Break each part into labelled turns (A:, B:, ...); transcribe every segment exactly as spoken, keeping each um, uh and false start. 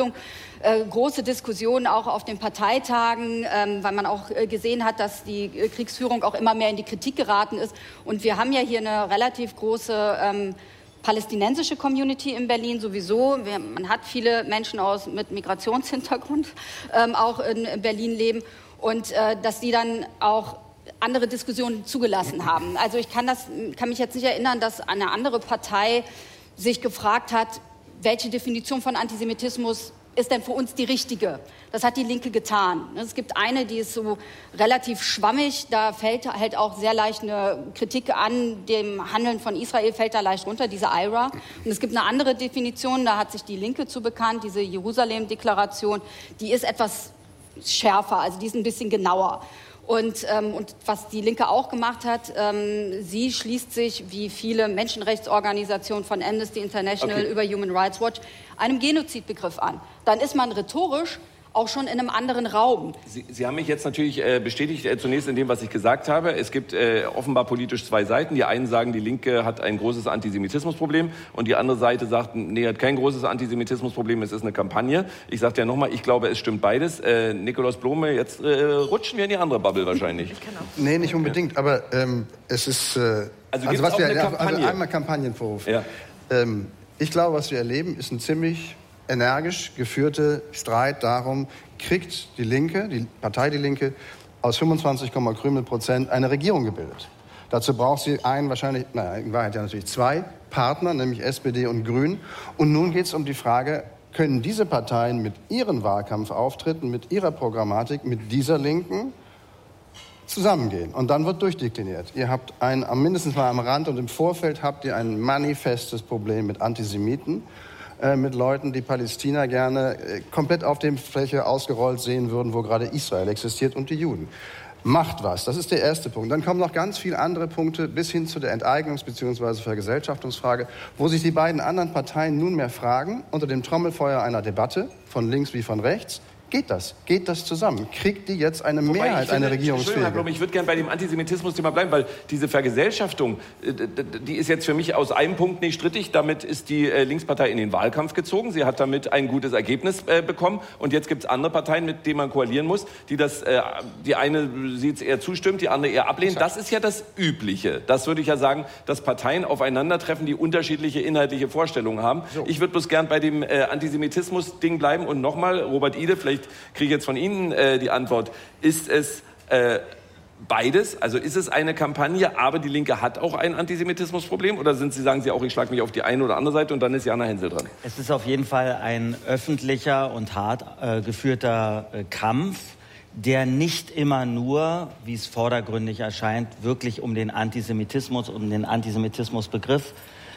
A: Verhandlungen, äh, große Diskussionen auch auf den Parteitagen, ähm, weil man auch äh, gesehen hat, dass die äh, Kriegsführung auch immer mehr in die Kritik geraten ist. Und wir haben ja hier eine relativ große ähm, palästinensische Community in Berlin sowieso. Wir, man hat viele Menschen aus, mit Migrationshintergrund ähm, auch in Berlin leben und äh, dass die dann auch andere Diskussionen zugelassen haben. Also ich kann, das, kann mich jetzt nicht erinnern, dass eine andere Partei sich gefragt hat, welche Definition von Antisemitismus ist denn für uns die richtige? Das hat die Linke getan. Es gibt eine, die ist so relativ schwammig, da fällt halt auch sehr leicht eine Kritik an dem Handeln von Israel, fällt da leicht runter, diese I R A. Und es gibt eine andere Definition, da hat sich die Linke zu bekannt, diese Jerusalem-Deklaration, die ist etwas schärfer, also die ist ein bisschen genauer. Und, ähm, und was die Linke auch gemacht hat, ähm, sie schließt sich, wie viele Menschenrechtsorganisationen von Amnesty International okay. über Human Rights Watch, einem Genozidbegriff an. Dann ist man rhetorisch auch schon in einem anderen Raum.
B: Sie, Sie haben mich jetzt natürlich äh, bestätigt, äh, zunächst in dem, was ich gesagt habe. Es gibt äh, offenbar politisch zwei Seiten. Die einen sagen, die Linke hat ein großes Antisemitismusproblem und die andere Seite sagt, nee, hat kein großes Antisemitismusproblem, es ist eine Kampagne. Ich sage ja nochmal, ich glaube, es stimmt beides. Äh, Nikolaus Blome, jetzt äh, rutschen wir in die andere Bubble wahrscheinlich.
C: Nee, nicht unbedingt, ja. aber ähm, es ist... Äh,
B: also
C: also was
B: auch
C: wir,
B: eine Kampagne?
C: Also einmal Kampagnenvorwurf. Ja. Ähm, ich glaube, was wir erleben, ist ein ziemlich energisch geführter Streit darum, kriegt die Linke, die Partei Die Linke, aus fünfundzwanzig Komma Krümel Prozent eine Regierung gebildet. Dazu braucht sie einen, wahrscheinlich, naja, in Wahrheit ja natürlich zwei Partner, nämlich S P D und Grünen. Und nun geht es um die Frage, können diese Parteien mit ihren Wahlkampfauftritten, mit ihrer Programmatik, mit dieser Linken zusammengehen. Und dann wird durchdekliniert. Ihr habt ein, mindestens mal am Rand und im Vorfeld habt ihr ein manifestes Problem mit Antisemiten, äh, mit Leuten, die Palästina gerne äh, komplett auf der Fläche ausgerollt sehen würden, wo gerade Israel existiert und die Juden. Macht was, das ist der erste Punkt. Dann kommen noch ganz viele andere Punkte bis hin zu der Enteignungs- bzw. Vergesellschaftungsfrage, wo sich die beiden anderen Parteien nunmehr fragen, unter dem Trommelfeuer einer Debatte, von links wie von rechts, geht das? Geht das zusammen? Kriegt die jetzt eine Wobei Mehrheit, finde, eine Regierungsfähige? Blum,
B: ich würde gerne bei dem Antisemitismus-Thema bleiben, weil diese Vergesellschaftung, die ist jetzt für mich aus einem Punkt nicht strittig. Damit ist die Linkspartei in den Wahlkampf gezogen. Sie hat damit ein gutes Ergebnis bekommen. Und jetzt gibt es andere Parteien, mit denen man koalieren muss, die das, die eine sieht es eher zustimmt, die andere eher ablehnt. Das ist ja das Übliche. Das würde ich ja sagen, dass Parteien aufeinandertreffen, die unterschiedliche inhaltliche Vorstellungen haben. So. Ich würde bloß gern bei dem Antisemitismus-Ding bleiben. Und nochmal, Robert Ide, vielleicht kriege ich jetzt von Ihnen äh, die Antwort. Ist es äh, beides? Also ist es eine Kampagne, aber die Linke hat auch ein Antisemitismusproblem? Oder sind Sie, sagen Sie auch, ich schlage mich auf die eine oder andere Seite und dann ist Jana Hensel dran?
D: Es ist auf jeden Fall ein öffentlicher und hart äh, geführter äh, Kampf, der nicht immer nur, wie es vordergründig erscheint, wirklich um den Antisemitismus, um den Antisemitismusbegriff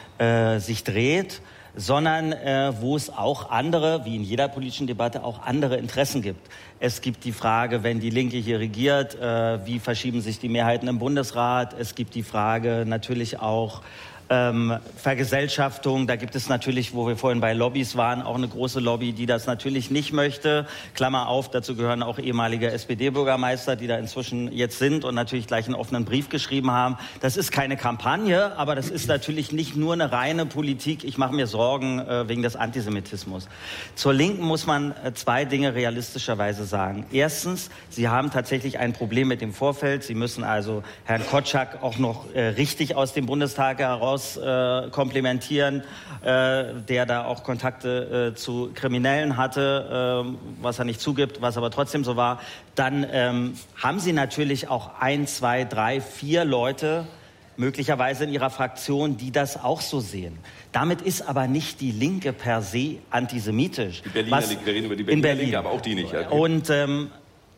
D: äh, sich dreht, sondern äh, wo es auch andere, wie in jeder politischen Debatte, auch andere Interessen gibt. Es gibt die Frage, wenn die Linke hier regiert, äh, wie verschieben sich die Mehrheiten im Bundesrat? Es gibt die Frage natürlich auch ähm, Vergesellschaftung. Da gibt es natürlich, wo wir vorhin bei Lobbys waren, auch eine große Lobby, die das natürlich nicht möchte. Klammer auf, dazu gehören auch ehemalige S P D-Bürgermeister, die da inzwischen jetzt sind und natürlich gleich einen offenen Brief geschrieben haben. Das ist keine Kampagne, aber das ist natürlich nicht nur eine reine Politik. Ich mache mir Sorgen äh, wegen des Antisemitismus. Zur Linken muss man äh, zwei Dinge realistischerweise sagen. Erstens, sie haben tatsächlich ein Problem mit dem Vorfeld. Sie müssen also Herrn Kotschak auch noch äh, richtig aus dem Bundestag heraus Äh, komplimentieren, äh, der da auch Kontakte äh, zu Kriminellen hatte, äh, was er nicht zugibt, was aber trotzdem so war. Dann ähm, haben Sie natürlich auch ein, zwei, drei, vier Leute möglicherweise in Ihrer Fraktion, die das auch so sehen. Damit ist aber nicht die Linke per se antisemitisch.
B: Die Berliner Linke, wir reden über die Berliner
D: Berlin.
B: Linke, aber auch die nicht. Okay.
D: Und ähm,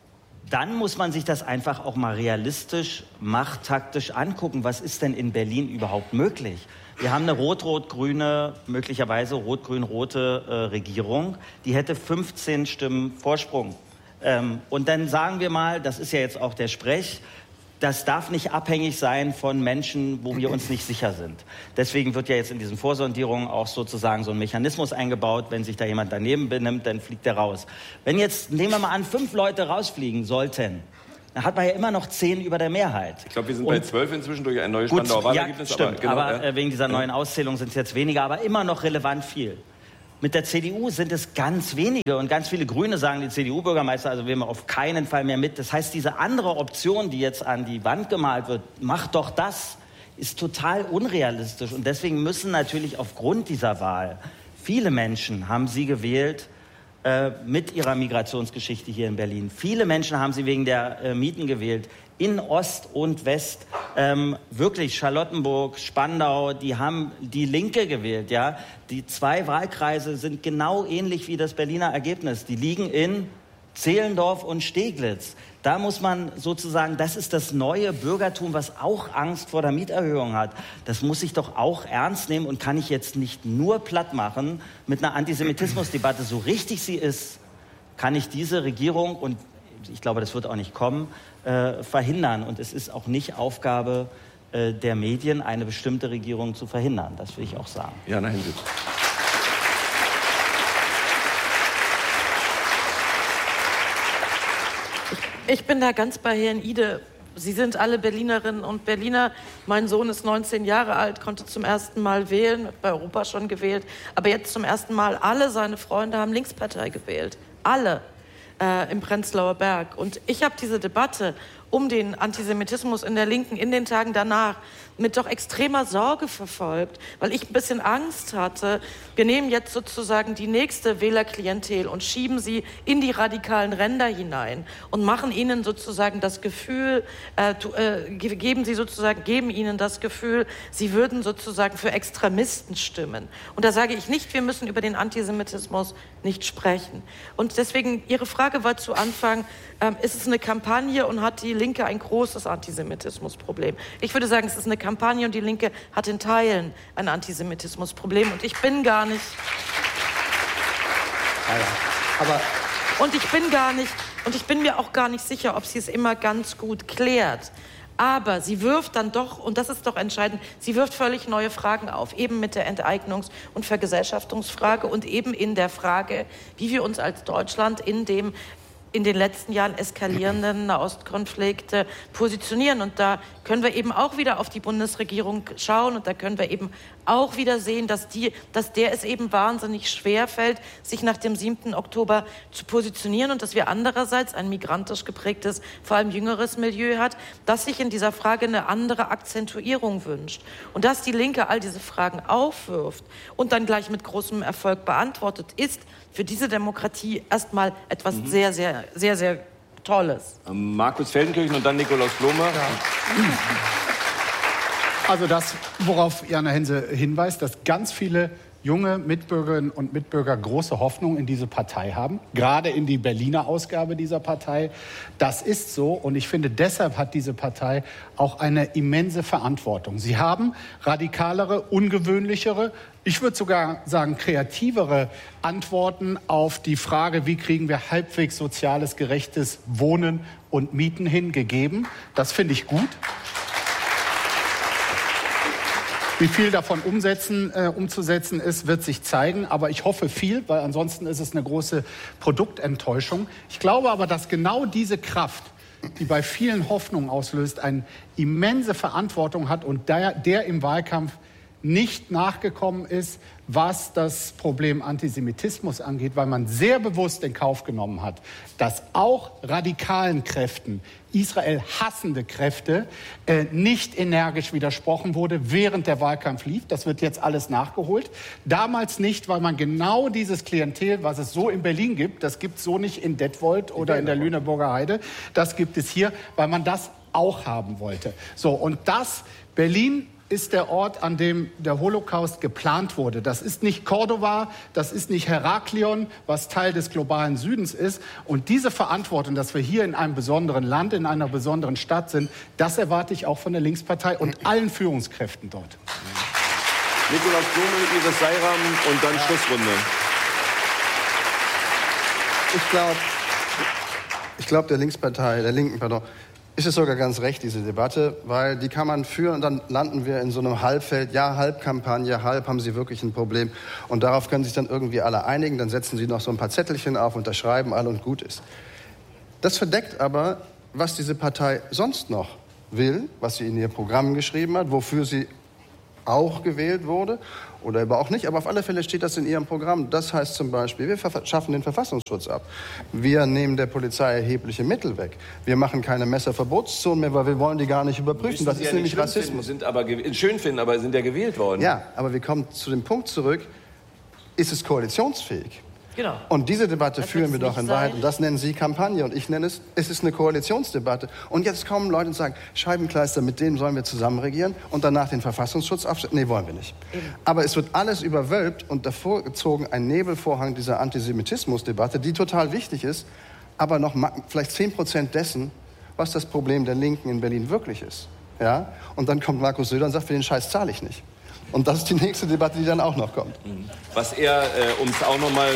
D: dann muss man sich das einfach auch mal realistisch, machttaktisch angucken. Was ist denn in Berlin überhaupt möglich? Wir haben eine rot-rot-grüne, möglicherweise rot-grün-rote äh, Regierung. Die hätte fünfzehn Stimmen Vorsprung. Ähm, und dann sagen wir mal, das ist ja jetzt auch der Sprech, das darf nicht abhängig sein von Menschen, wo wir uns nicht sicher sind. Deswegen wird ja jetzt in diesen Vorsondierungen auch sozusagen so ein Mechanismus eingebaut. Wenn sich da jemand daneben benimmt, dann fliegt der raus. Wenn jetzt, nehmen wir mal an, fünf Leute rausfliegen sollten, dann hat man ja immer noch zehn über der Mehrheit.
B: Ich glaube, wir sind Und bei zwölf inzwischen durch ein neues
D: Ja,
B: Spandauer Wahlergebnis.
D: stimmt,
B: aber, genau,
D: aber
B: ja.
D: wegen dieser neuen Auszählung sind es jetzt weniger, aber immer noch relevant viel. Mit der C D U sind es ganz wenige und ganz viele Grüne sagen, die C D U-Bürgermeister, also wir auf keinen Fall mehr mit. Das heißt, diese andere Option, die jetzt an die Wand gemalt wird, macht doch das, ist total unrealistisch. Und deswegen müssen natürlich aufgrund dieser Wahl, viele Menschen haben sie gewählt, äh, mit ihrer Migrationsgeschichte hier in Berlin. Viele Menschen haben sie wegen der äh, Mieten gewählt. In Ost und West, ähm, wirklich Charlottenburg, Spandau, die haben die Linke gewählt, ja. Die zwei Wahlkreise sind genau ähnlich wie das Berliner Ergebnis. Die liegen in Zehlendorf und Steglitz. Da muss man sozusagen, das ist das neue Bürgertum, was auch Angst vor der Mieterhöhung hat. Das muss ich doch auch ernst nehmen und kann ich jetzt nicht nur platt machen mit einer Antisemitismusdebatte. So richtig sie ist, kann ich diese Regierung, und ich glaube, das wird auch nicht kommen, äh, verhindern. Und es ist auch nicht Aufgabe äh, der Medien, eine bestimmte Regierung zu verhindern. Das will ich auch sagen.
B: Jana Hensel.
E: Ich bin da ganz bei Herrn Ide. Sie sind alle Berlinerinnen und Berliner. Mein Sohn ist neunzehn Jahre alt, konnte zum ersten Mal wählen, hat bei Europa schon gewählt. Aber jetzt zum ersten Mal, alle seine Freunde haben Linkspartei gewählt. Alle. Äh, im Prenzlauer Berg. Und ich habe diese Debatte um den Antisemitismus in der Linken in den Tagen danach mit doch extremer Sorge verfolgt, weil ich ein bisschen Angst hatte, wir nehmen jetzt sozusagen die nächste Wählerklientel und schieben sie in die radikalen Ränder hinein und machen ihnen sozusagen das Gefühl, äh, äh, geben sie sozusagen, geben ihnen das Gefühl, sie würden sozusagen für Extremisten stimmen. Und da sage ich nicht, wir müssen über den Antisemitismus nicht sprechen. Und deswegen, Ihre Frage war zu Anfang, ähm, ist es eine Kampagne und hat die Linke ein großes Antisemitismusproblem? Ich würde sagen, es ist eine Kampagne und die Linke hat in Teilen ein Antisemitismusproblem. Und ich bin gar nicht...
C: Aber
E: und ich bin gar nicht... Und ich bin mir auch gar nicht sicher, ob sie es immer ganz gut klärt. Aber sie wirft dann doch, und das ist doch entscheidend, sie wirft völlig neue Fragen auf, eben mit der Enteignungs- und Vergesellschaftungsfrage und eben in der Frage, wie wir uns als Deutschland in dem in den letzten Jahren eskalierenden Nahostkonflikte positionieren. Und da können wir eben auch wieder auf die Bundesregierung schauen und da können wir eben auch wieder sehen, dass, die, dass der es eben wahnsinnig schwer fällt, sich nach dem siebten Oktober zu positionieren und dass wir andererseits ein migrantisch geprägtes, vor allem jüngeres Milieu hat, das sich in dieser Frage eine andere Akzentuierung wünscht. Und dass die Linke all diese Fragen aufwirft und dann gleich mit großem Erfolg beantwortet, ist für diese Demokratie erstmal etwas mhm. sehr, sehr, sehr, sehr Tolles.
B: Markus Feldenkirchen und dann Nikolaus Blome. Ja.
F: Also das, worauf Jana Hensel hinweist, dass ganz viele junge Mitbürgerinnen und Mitbürger große Hoffnung in diese Partei haben, gerade in die Berliner Ausgabe dieser Partei. Das ist so und ich finde, deshalb hat diese Partei auch eine immense Verantwortung. Sie haben radikalere, ungewöhnlichere, ich würde sogar sagen kreativere Antworten auf die Frage, wie kriegen wir halbwegs soziales, gerechtes Wohnen und Mieten hingegeben. Das finde ich gut. Wie viel davon umsetzen, äh, umzusetzen ist, wird sich zeigen. Aber ich hoffe viel, weil ansonsten ist es eine große Produktenttäuschung. Ich glaube aber, dass genau diese Kraft, die bei vielen Hoffnungen auslöst, eine immense Verantwortung hat und der, der im Wahlkampf nicht nachgekommen ist, was das Problem Antisemitismus angeht, weil man sehr bewusst in Kauf genommen hat, dass auch radikalen Kräften, Israel hassende Kräfte, äh, nicht energisch widersprochen wurde, während der Wahlkampf lief. Das wird jetzt alles nachgeholt. Damals nicht, weil man genau dieses Klientel, was es so in Berlin gibt, das gibt es so nicht in Detmold oder in der Lüneburger Heide, das gibt es hier, weil man das auch haben wollte. So, und das, Berlin ist der Ort, an dem der Holocaust geplant wurde. Das ist nicht Cordoba, das ist nicht Heraklion, was Teil des globalen Südens ist. Und diese Verantwortung, dass wir hier in einem besonderen Land, in einer besonderen Stadt sind, das erwarte ich auch von der Linkspartei und allen Führungskräften dort.
B: Nikolaus Blome, Iris Seiram und dann ja. Schlussrunde.
C: Ich glaube, ich glaub, der Linkspartei, der Linken, pardon, ist es sogar ganz recht, diese Debatte, weil die kann man führen und dann landen wir in so einem Halbfeld, ja, halb Kampagne, halb haben sie wirklich ein Problem und darauf können sich dann irgendwie alle einigen, dann setzen sie noch so ein paar Zettelchen auf, unterschreiben alle und gut ist. Das verdeckt aber, was diese Partei sonst noch will, was sie in ihr Programm geschrieben hat, wofür sie auch gewählt wurde oder aber auch nicht. Aber auf alle Fälle steht das in ihrem Programm. Das heißt zum Beispiel, wir schaffen den Verfassungsschutz ab. Wir nehmen der Polizei erhebliche Mittel weg. Wir machen keine Messerverbotszonen mehr, weil wir wollen die gar nicht überprüfen. Das ist ja nämlich Rassismus.
B: Sind aber schön finden, aber sind ja gewählt worden.
C: Ja, aber wir kommen zu dem Punkt zurück, ist es koalitionsfähig?
E: Genau.
C: Und diese Debatte
E: das
C: führen wir doch in
E: sein.
C: Wahrheit. Und das nennen Sie Kampagne. Und ich nenne es, es ist eine Koalitionsdebatte. Und jetzt kommen Leute und sagen, Scheibenkleister, mit denen sollen wir zusammen regieren und danach den Verfassungsschutz abstellen. Nee, wollen wir nicht. Eben. Aber es wird alles überwölbt und davor gezogen ein Nebelvorhang dieser Antisemitismusdebatte, die total wichtig ist, aber noch vielleicht zehn Prozent dessen, was das Problem der Linken in Berlin wirklich ist. Ja? Und dann kommt Markus Söder und sagt, für den Scheiß zahle ich nicht. Und das ist die nächste Debatte, die dann auch noch kommt.
B: Was er, äh, um es auch noch mal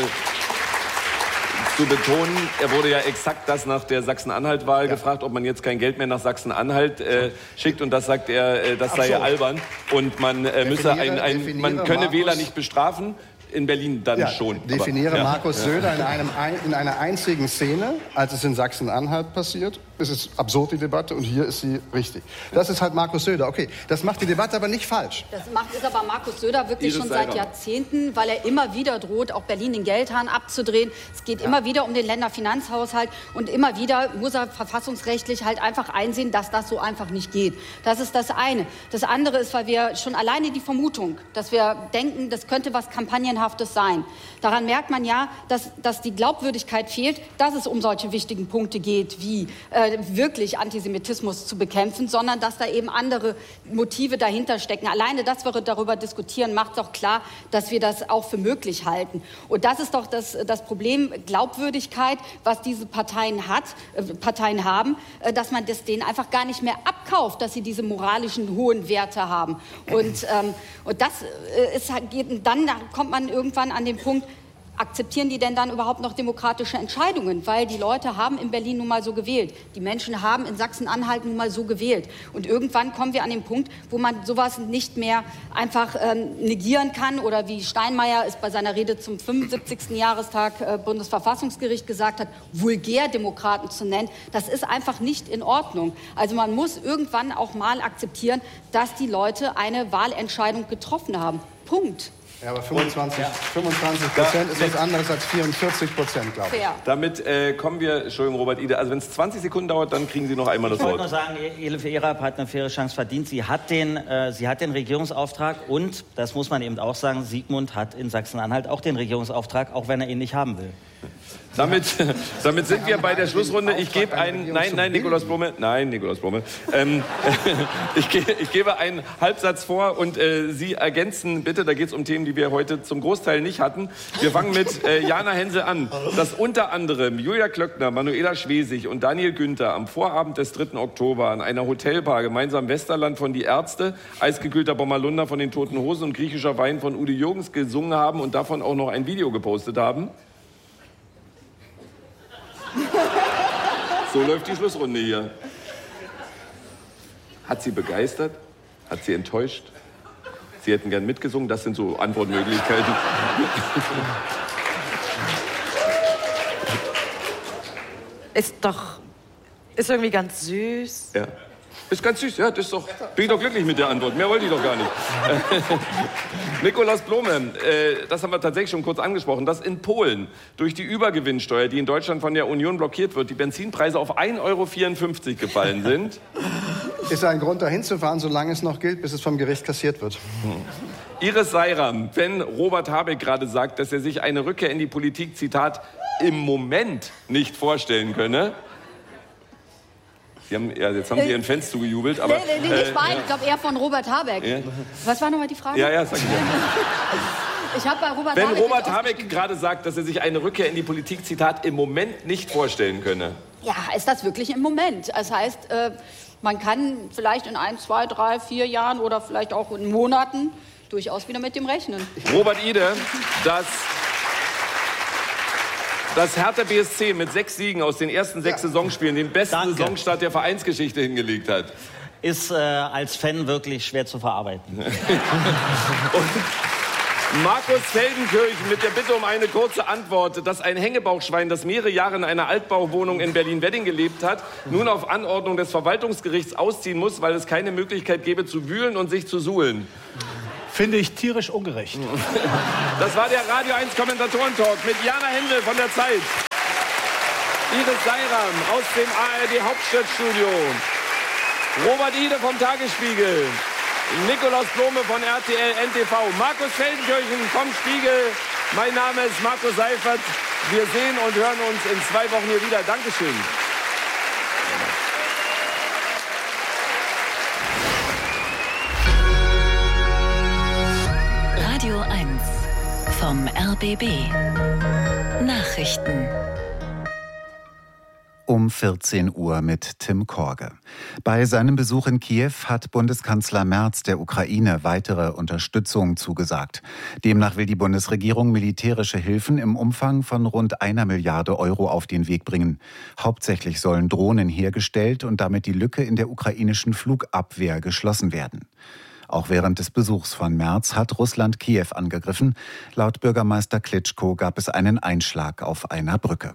B: zu betonen, er wurde ja exakt das nach der Sachsen-Anhalt-Wahl ja. gefragt, ob man jetzt kein Geld mehr nach Sachsen-Anhalt äh, schickt. Und das sagt er, äh, das sei so. albern. Und man äh, müsse ein, ein, man könne Markus Wähler nicht bestrafen. In Berlin dann
C: ja,
B: schon.
C: Definiere
B: aber,
C: Markus
B: ja.
C: Söder in, einem, in einer einzigen Szene, als es in Sachsen-Anhalt passiert. Es ist absurd, die Debatte, und hier ist sie richtig. Das ist halt Markus Söder. Okay, das macht die Debatte aber nicht falsch.
A: Das macht, ist aber Markus Söder wirklich
B: Dieses
A: schon seit Jahrzehnten, weil er immer wieder droht, auch Berlin den Geldhahn abzudrehen. Es geht ja. immer wieder um den Länderfinanzhaushalt und immer wieder muss er verfassungsrechtlich halt einfach einsehen, dass das so einfach nicht geht. Das ist das eine. Das andere ist, weil wir schon alleine die Vermutung, dass wir denken, das könnte was Kampagnenhaftes sein. Daran merkt man ja, dass, dass die Glaubwürdigkeit fehlt, dass es um solche wichtigen Punkte geht, wie äh, wirklich Antisemitismus zu bekämpfen, sondern dass da eben andere Motive dahinter stecken. Alleine, dass wir darüber diskutieren, macht doch klar, dass wir das auch für möglich halten. Und das ist doch das, das Problem, Glaubwürdigkeit, was diese Parteien hat, äh, Parteien haben, äh, dass man das denen einfach gar nicht mehr abkauft, dass sie diese moralischen hohen Werte haben. Und, ähm, und das äh, ist, geht, dann kommt man irgendwann an den Punkt, akzeptieren die denn dann überhaupt noch demokratische Entscheidungen? Weil die Leute haben in Berlin nun mal so gewählt. Die Menschen haben in Sachsen-Anhalt nun mal so gewählt. Und irgendwann kommen wir an den Punkt, wo man sowas nicht mehr einfach ähm, negieren kann. Oder wie Steinmeier es bei seiner Rede zum fünfundsiebzigsten Jahrestag äh, Bundesverfassungsgericht gesagt hat, Vulgärdemokraten zu nennen. Das ist einfach nicht in Ordnung. Also man muss irgendwann auch mal akzeptieren, dass die Leute eine Wahlentscheidung getroffen haben. Punkt.
C: Ja, aber fünfundzwanzig, ja. fünfundzwanzig Prozent ist was anderes als vierundvierzig Prozent, glaube ich.
A: Fair.
B: Damit äh, kommen wir, Entschuldigung, Robert Ide, also wenn es zwanzig Sekunden dauert, dann kriegen Sie noch einmal das
D: ich
B: Wort.
D: Ich wollte nur sagen, Elif Erab hat eine faire Chance verdient. Sie hat, den, äh, sie hat den Regierungsauftrag und, das muss man eben auch sagen, Sigmund hat in Sachsen-Anhalt auch den Regierungsauftrag, auch wenn er ihn nicht haben will.
B: Damit, damit sind wir bei der Schlussrunde. Ich gebe einen, nein, nein, Nikolaus Blome, nein, Nikolaus Blome. Ähm, ich, ge, ich gebe einen Halbsatz vor und äh, Sie ergänzen bitte, da geht es um Themen, die wir heute zum Großteil nicht hatten. Wir fangen mit äh, Jana Hensel an, dass unter anderem Julia Klöckner, Manuela Schwesig und Daniel Günther am Vorabend des dritten Oktober an einer Hotelbar gemeinsam Westerland von Die Ärzte, eisgekühlter Bommerlunder von den Toten Hosen und griechischer Wein von Udo Jürgens gesungen haben und davon auch noch ein Video gepostet haben. So läuft die Schlussrunde hier. Hat sie begeistert? Hat sie enttäuscht? Sie hätten gern mitgesungen? Das sind so Antwortmöglichkeiten.
E: Ist doch... Ist irgendwie ganz süß.
B: Ja. Ist ganz süß, ja, das ist doch, bin ich doch glücklich mit der Antwort. Mehr wollte ich doch gar nicht. Nikolaus Blome, äh, das haben wir tatsächlich schon kurz angesprochen, dass in Polen durch die Übergewinnsteuer, die in Deutschland von der Union blockiert wird, die Benzinpreise auf ein Euro vierundfünfzig gefallen sind.
C: Ist ein Grund, dahin zu fahren, solange es noch gilt, bis es vom Gericht kassiert wird.
B: Hm. Iris Seiram, wenn Robert Habeck gerade sagt, dass er sich eine Rückkehr in die Politik, Zitat, im Moment nicht vorstellen könne. Sie haben, ja, jetzt haben Sie Ihren Fans zugejubelt. Aber,
A: nee, nee, nicht mein, äh, ich glaube eher von Robert Habeck. Ja. Was war nochmal die Frage?
B: Ja, ja, sag ich ja.
A: Ich habe bei Robert
B: Wenn
A: Habeck
B: Robert Habeck gerade sagt, dass er sich eine Rückkehr in die Politik, Zitat, im Moment nicht vorstellen könne.
A: Ja, ist das wirklich im Moment? Das heißt, äh, man kann vielleicht in ein, zwei, drei, vier Jahren oder vielleicht auch in Monaten durchaus wieder mit dem rechnen.
B: Robert Ide, das... dass Hertha B S C mit sechs Siegen aus den ersten sechs ja. Saisonspielen den besten Danke. Saisonstart der Vereinsgeschichte hingelegt hat.
D: Ist äh, als Fan wirklich schwer zu verarbeiten.
B: Und Markus Feldenkirchen mit der Bitte um eine kurze Antwort, dass ein Hängebauchschwein, das mehrere Jahre in einer Altbauwohnung in Berlin-Wedding gelebt hat, nun auf Anordnung des Verwaltungsgerichts ausziehen muss, weil es keine Möglichkeit gäbe zu wühlen und sich zu suhlen.
F: Finde ich tierisch ungerecht.
B: Das war der Radio eins Kommentatoren-Talk mit Jana Händel von der Zeit, Iris Seiram aus dem A R D Hauptstadtstudio, Robert Ide vom Tagesspiegel, Nikolaus Blome von R T L N T V, Markus Feldenkirchen vom Spiegel. Mein Name ist Markus Seifert. Wir sehen und hören uns in zwei Wochen hier wieder. Dankeschön.
G: Radio eins vom R B B. Nachrichten.
H: Um vierzehn Uhr mit Tim Korge. Bei seinem Besuch in Kiew hat Bundeskanzler Merz der Ukraine weitere Unterstützung zugesagt. Demnach will die Bundesregierung militärische Hilfen im Umfang von rund einer Milliarde Euro auf den Weg bringen. Hauptsächlich sollen Drohnen hergestellt und damit die Lücke in der ukrainischen Flugabwehr geschlossen werden. Auch während des Besuchs von Merz hat Russland Kiew angegriffen. Laut Bürgermeister Klitschko gab es einen Einschlag auf einer Brücke.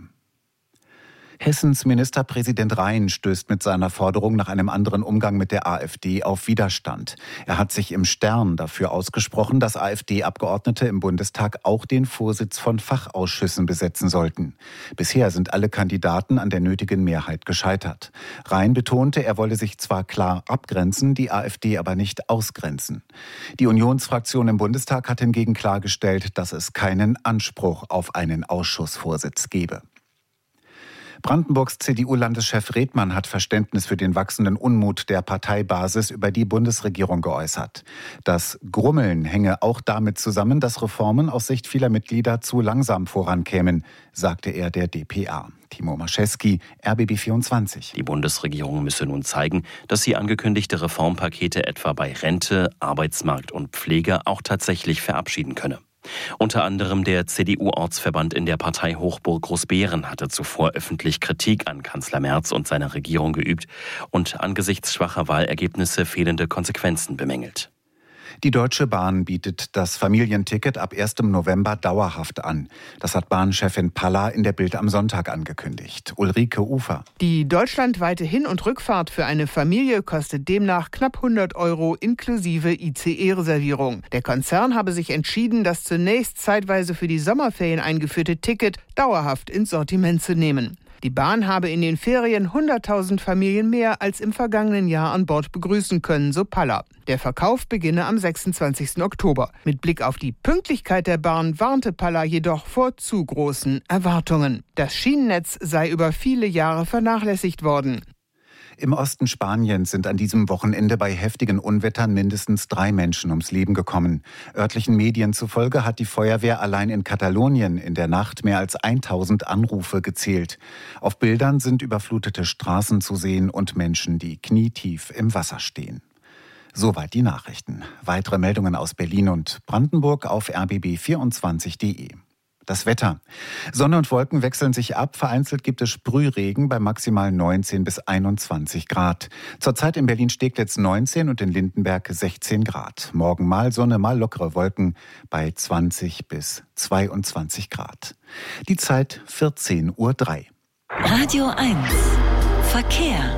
H: Hessens Ministerpräsident Rhein stößt mit seiner Forderung nach einem anderen Umgang mit der AfD auf Widerstand. Er hat sich im Stern dafür ausgesprochen, dass AfD-Abgeordnete im Bundestag auch den Vorsitz von Fachausschüssen besetzen sollten. Bisher sind alle Kandidaten an der nötigen Mehrheit gescheitert. Rhein betonte, er wolle sich zwar klar abgrenzen, die AfD aber nicht ausgrenzen. Die Unionsfraktion im Bundestag hat hingegen klargestellt, dass es keinen Anspruch auf einen Ausschussvorsitz gebe. Brandenburgs C D U-Landeschef Redmann hat Verständnis für den wachsenden Unmut der Parteibasis über die Bundesregierung geäußert. Das Grummeln hänge auch damit zusammen, dass Reformen aus Sicht vieler Mitglieder zu langsam vorankämen, sagte er der D P A. Timo Maschewski, R B B vierundzwanzig.
I: Die Bundesregierung müsse nun zeigen, dass sie angekündigte Reformpakete etwa bei Rente, Arbeitsmarkt und Pflege auch tatsächlich verabschieden könne. Unter anderem der C D U-Ortsverband in der Partei Hochburg Großbeeren hatte zuvor öffentlich Kritik an Kanzler Merz und seiner Regierung geübt und angesichts schwacher Wahlergebnisse fehlende Konsequenzen bemängelt.
H: Die Deutsche Bahn bietet das Familienticket ab ersten November dauerhaft an. Das hat Bahnchefin Palla in der Bild am Sonntag angekündigt. Ulrike Ufer.
J: Die deutschlandweite Hin- und Rückfahrt für eine Familie kostet demnach knapp hundert Euro inklusive I C E-Reservierung. Der Konzern habe sich entschieden, das zunächst zeitweise für die Sommerferien eingeführte Ticket dauerhaft ins Sortiment zu nehmen. Die Bahn habe in den Ferien hunderttausend Familien mehr als im vergangenen Jahr an Bord begrüßen können, so Palla. Der Verkauf beginne am sechsundzwanzigsten Oktober. Mit Blick auf die Pünktlichkeit der Bahn warnte Palla jedoch vor zu großen Erwartungen. Das Schienennetz sei über viele Jahre vernachlässigt worden.
H: Im Osten Spaniens sind an diesem Wochenende bei heftigen Unwettern mindestens drei Menschen ums Leben gekommen. Örtlichen Medien zufolge hat die Feuerwehr allein in Katalonien in der Nacht mehr als tausend Anrufe gezählt. Auf Bildern sind überflutete Straßen zu sehen und Menschen, die knietief im Wasser stehen. Soweit die Nachrichten. Weitere Meldungen aus Berlin und Brandenburg auf r b b vierundzwanzig punkt de. Das Wetter. Sonne und Wolken wechseln sich ab. Vereinzelt gibt es Sprühregen bei maximal neunzehn bis einundzwanzig Grad. Zurzeit in Berlin-Steglitz neunzehn und in Lindenberg sechzehn Grad. Morgen mal Sonne, mal lockere Wolken bei zwanzig bis zweiundzwanzig Grad. Die Zeit vierzehn Uhr drei.
G: Radio eins. Verkehr.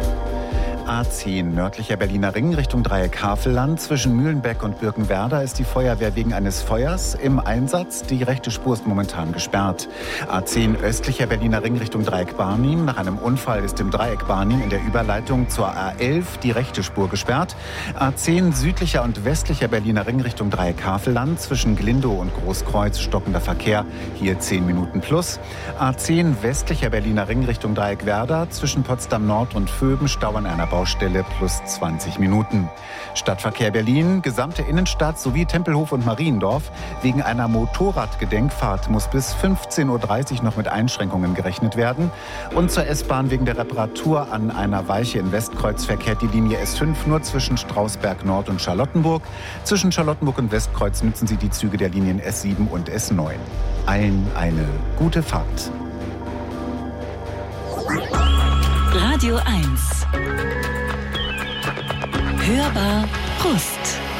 H: A zehn nördlicher Berliner Ring Richtung Dreieck Havelland. Zwischen Mühlenbeck und Birkenwerder ist die Feuerwehr wegen eines Feuers im Einsatz. Die rechte Spur ist momentan gesperrt. A zehn östlicher Berliner Ring Richtung Dreieck Barnim. Nach einem Unfall ist im Dreieck Barnim in der Überleitung zur A elf die rechte Spur gesperrt. A zehn südlicher und westlicher Berliner Ring Richtung Dreieck Havelland. Zwischen Glindow und Großkreuz stockender Verkehr. Hier zehn Minuten plus. A zehn westlicher Berliner Ring Richtung Dreieck Werder. Zwischen Potsdam Nord und Vöben Stau an einer Baustelle plus zwanzig Minuten. Stadtverkehr Berlin, gesamte Innenstadt sowie Tempelhof und Mariendorf. Wegen einer Motorradgedenkfahrt muss bis fünfzehn Uhr dreißig noch mit Einschränkungen gerechnet werden. Und zur S-Bahn wegen der Reparatur an einer Weiche in Westkreuz verkehrt die Linie S fünf nur zwischen Strausberg Nord und Charlottenburg. Zwischen Charlottenburg und Westkreuz nutzen Sie die Züge der Linien S sieben und S neun. Allen eine gute Fahrt.
G: Radio eins. Hörbar Brust.